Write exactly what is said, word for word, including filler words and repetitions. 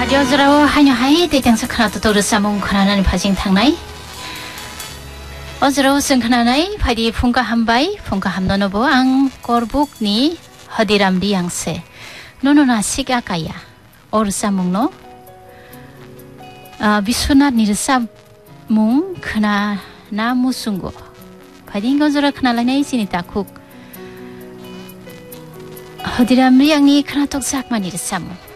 여자라고 하냐 하이 대장사 하나도 도르사몽 하나는 파징 탕나이 어즈라고 승 하나나이 파디 풍가 한바이 풍가 함노노보 앙 꼬르북니 허디람 리앙세 노노나 시가가야 오르사몽노 아 비수나 니르사몽 크나 나무숭고 파디 인건즈라 크나라네 시니타쿡 허디람 리앙니 크나 톡삭만 니르사몽